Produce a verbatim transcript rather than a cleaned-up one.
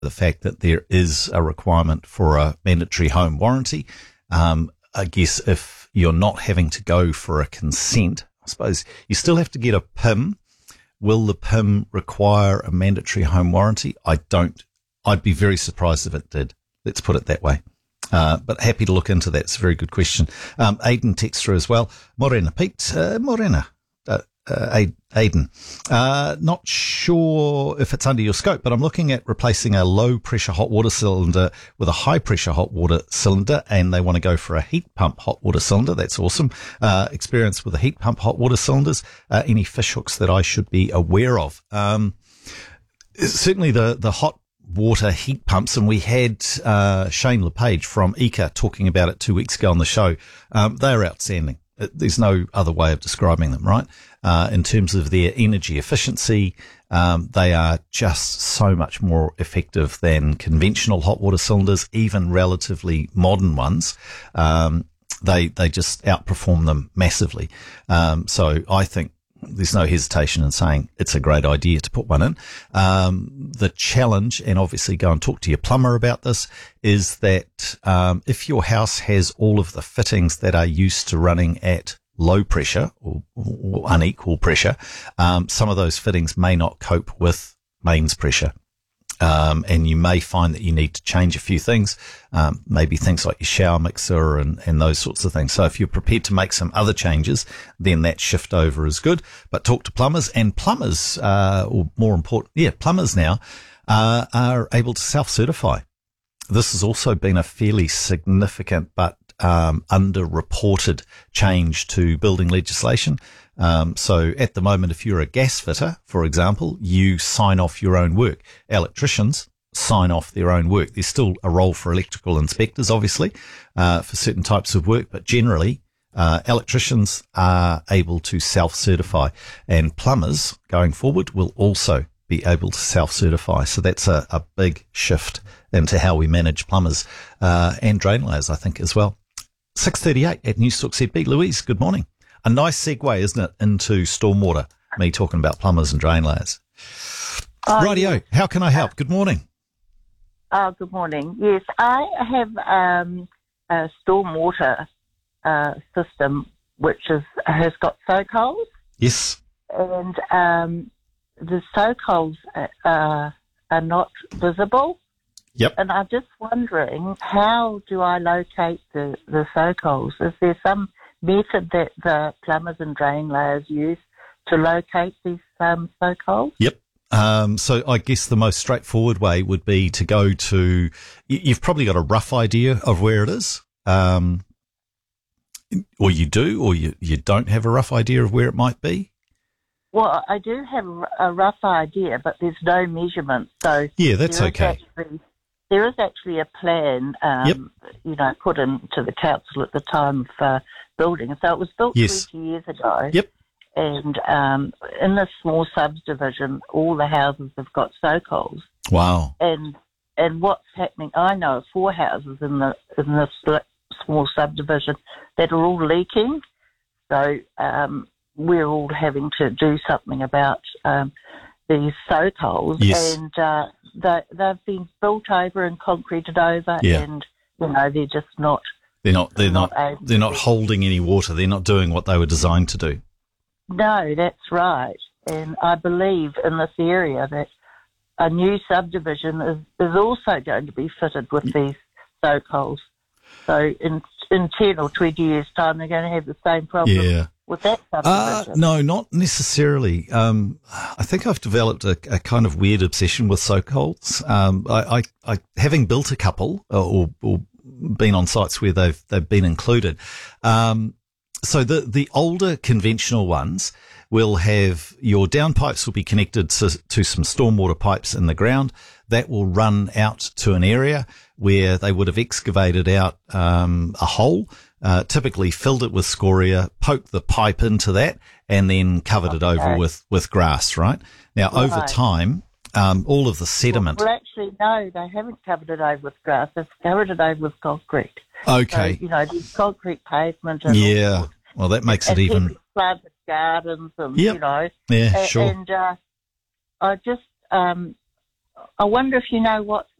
the fact that there is a requirement for a mandatory home warranty. Um, I guess if you're not having to go for a consent, I suppose you still have to get a P I M. Will the P I M require a mandatory home warranty? I don't. I'd be very surprised if it did. Let's put it that way. Uh, but happy to look into that. It's a very good question. Um, Aidan texts through as well. Morena, Pete. Uh, Morena. Uh, uh, Aidan. Uh, not sure if it's under your scope, but I'm looking at replacing a low pressure hot water cylinder with a high pressure hot water cylinder, and they want to go for a heat pump hot water cylinder. That's awesome. Uh, experience with the heat pump hot water cylinders. Uh, any fish hooks that I should be aware of? Um, certainly the, the hot water heat pumps, and we had uh, Shane LePage from E C A talking about it two weeks ago on the show. Um, they're outstanding. There's no other way of describing them, right? Uh, in terms of their energy efficiency, um, they are just so much more effective than conventional hot water cylinders, even relatively modern ones. Um, they they just outperform them massively. Um, so I think there's no hesitation in saying it's a great idea to put one in. Um, the challenge, and obviously go and talk to your plumber about this, is that um, if your house has all of the fittings that are used to running at low pressure or, or unequal pressure, um, some of those fittings may not cope with mains pressure. Um, and you may find that you need to change a few things, um, maybe things like your shower mixer and, and those sorts of things. So if you're prepared to make some other changes, then that shift over is good. But talk to plumbers, and plumbers, uh, or more important, yeah, plumbers now, uh, are able to self-certify. This has also been a fairly significant but um, underreported change to building legislation. Um, so at the moment, if you're a gas fitter, for example, you sign off your own work. Electricians sign off their own work. There's still a role for electrical inspectors, obviously, uh, for certain types of work, but generally, uh, electricians are able to self-certify, and plumbers going forward will also be able to self-certify. So that's a, a big shift into how we manage plumbers, uh, and drain layers, I think, as well. six thirty-eight at Newstalk Z B. Louise, good morning. A nice segue, isn't it, into stormwater, me talking about plumbers and drain layers. Oh, Rightio, yes. How can I help? Good morning. Oh, good morning. Yes, I have um, a stormwater uh, system which is, has got soak holes. Yes. And um, the soak holes uh, are not visible. Yep. And I'm just wondering, how do I locate the, the soak holes? Is there some method that the plumbers and drain layers use to locate these um, soak holes? Yep. Um, so I guess the most straightforward way would be to go to, you've probably got a rough idea of where it is, um, or you do, or you, you don't have a rough idea of where it might be. Well, I do have a rough idea, but there's no measurement. So yeah, that's okay. Actually, there is actually a plan, um, yep. you know, put into the council at the time of uh, building. So it was built yes. twenty years ago. Yep. And um, in this small subdivision, all the houses have got soak holes. Wow. And and what's happening? I know of four houses in the in this small subdivision that are all leaking. So um, we're all having to do something about um, these soak holes. Yes. And uh, they, they've been built over and concreted over, yeah. and you know they're just not. They're not. They're not. not they're not holding any water. They're not doing what they were designed to do. No, that's right. And I believe in this area that a new subdivision is, is also going to be fitted with these soak holes. So in in ten or twenty years' time, they're going to have the same problem yeah. with that subdivision. Uh, no, not necessarily. Um, I think I've developed a, a kind of weird obsession with soak holes. Um, I, I, I, having built a couple or, or been on sites where they've they've been included. Um, So the, the older conventional ones will have your downpipes will be connected to, to some stormwater pipes in the ground that will run out to an area where they would have excavated out um, a hole, uh, typically filled it with scoria, poked the pipe into that, and then covered it over with, with grass, right? Now, right. over time, um, all of the sediment. Well, well, actually, no, they haven't covered it over with grass. They've covered it over with concrete. Okay. So, you know, the concrete pavement. And yeah. Well, that makes and it even. People planted gardens and, yep. you know. Yeah, and, sure. And uh, I just, um, I wonder if you know what